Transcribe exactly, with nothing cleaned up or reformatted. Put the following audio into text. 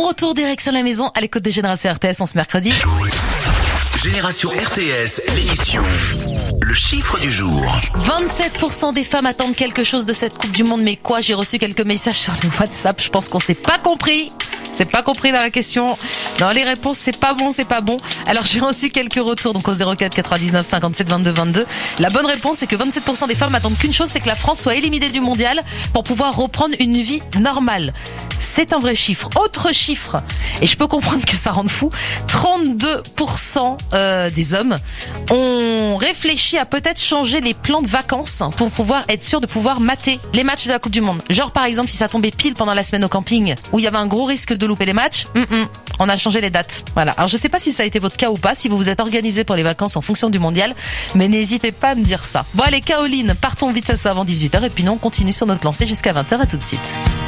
Bon retour direction la maison à l'écoute des Générations R T S en ce mercredi. Génération R T S, l'émission. Le chiffre du jour. vingt-sept pour cent des femmes attendent quelque chose de cette Coupe du Monde. Mais quoi? J'ai reçu quelques messages sur le WhatsApp. Je pense qu'on s'est pas compris. C'est pas compris dans la question. Dans les réponses, c'est pas bon, c'est pas bon. Alors j'ai reçu quelques retours donc au zéro quatre quatre-vingt-dix-neuf cinquante-sept vingt-deux vingt-deux. La bonne réponse c'est que vingt-sept pour cent des femmes attendent qu'une chose, c'est que la France soit éliminée du mondial pour pouvoir reprendre une vie normale. C'est un vrai chiffre. Autre chiffre, et je peux comprendre que ça rende fou, trente-deux pour cent euh, des hommes ont réfléchi à peut-être changer les plans de vacances pour pouvoir être sûr de pouvoir mater les matchs de la Coupe du Monde. Genre par exemple si ça tombait pile pendant la semaine au camping où il y avait un gros risque de louper les matchs, mm -mm, on a changé les dates. Voilà. Alors je sais pas si ça a été votre cas ou pas, si vous vous êtes organisé pour les vacances en fonction du mondial, mais n'hésitez pas à me dire ça. Bon allez Caroline, partons vite ça avant dix-huit heures et puis nous on continue sur notre lancée jusqu'à vingt heures. À tout de suite.